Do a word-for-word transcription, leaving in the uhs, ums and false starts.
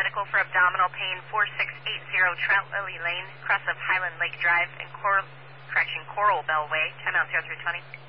medical for abdominal pain, four six eight zero Trout Lily Lane, cross of Highland Lake Drive, and Coral, correction, Coral Bell Way, ten out zero three twenty.